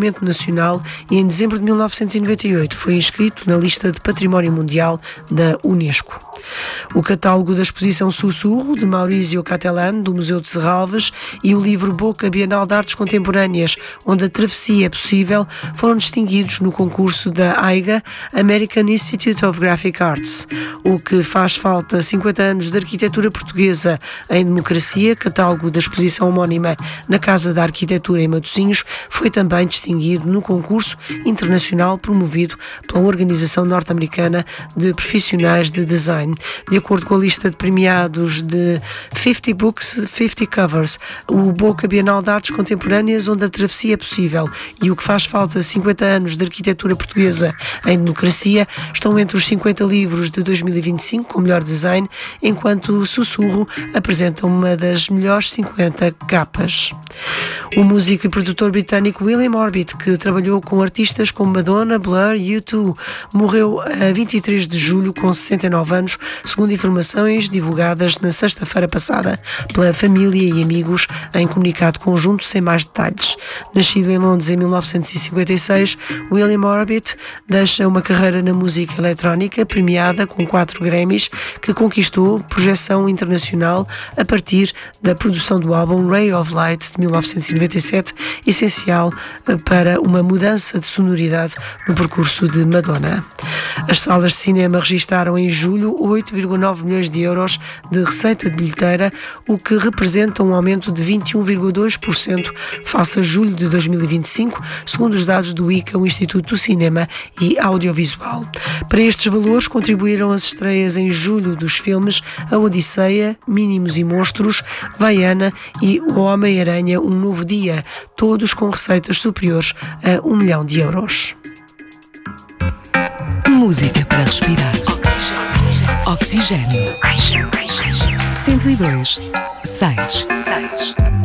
monumento nacional e em dezembro de 1998 foi inscrito na lista de Património Mundial da Unesco. O catálogo da exposição Sussurro, de Maurizio Cattelan, do Museu de Serralves, e o livro Boca Bienal de Artes Contemporâneas, onde a travessia é possível, foram distinguidos no concurso da AIGA, American Institute of Graphic Arts. O que faz falta 50 anos de arquitetura portuguesa em democracia, catálogo da exposição homónima na Casa da Arquitetura em Matosinhos, foi também distinguido no concurso internacional promovido pela Organização Norte-Americana de Profissionais de Design. De acordo com a lista de premiados de 50 Books, 50 Covers, o Boca Bienal de Artes Contemporâneas, onde a travessia é possível, e o que faz falta 50 anos de arquitetura portuguesa em democracia, estão entre os 50 livros de 2025 com melhor design, enquanto o Sussurro apresenta uma das melhores 50 capas. O músico e produtor britânico William Orbit, que trabalhou com artistas como Madonna, Blur e U2, morreu a 23 de julho com 69 anos, segundo informações divulgadas na sexta-feira passada pela família e amigos em comunicado conjunto sem mais detalhes. Nascido em Londres em 1956, William Orbit deixa uma carreira na música eletrónica premiada com 4 Grammys, que conquistou projeção internacional a partir da produção do álbum Ray of Light de 1997, essencial para uma mudança de sonoridade no percurso de Madonna. As salas de cinema registaram em julho 8,9 milhões de euros de receita de bilheteira, o que representa um aumento de 21,2% face a julho de 2025, segundo os dados do ICA, o Instituto do Cinema e Audiovisual. Para estes valores contribuíram as estreias em julho dos filmes A Odisseia, Mínimos e Monstros, Vaiana e O Homem-Aranha, Um Novo Dia, todos com receitas superiores a 1 milhão de euros. Música para respirar. Oxigênio. 102.6